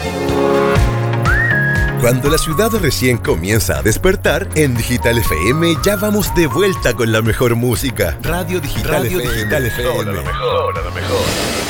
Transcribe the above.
Cuando la ciudad recién comienza a despertar, en Digital FM ya vamos de vuelta con la mejor música. Radio Digital FM. Ahora lo mejor.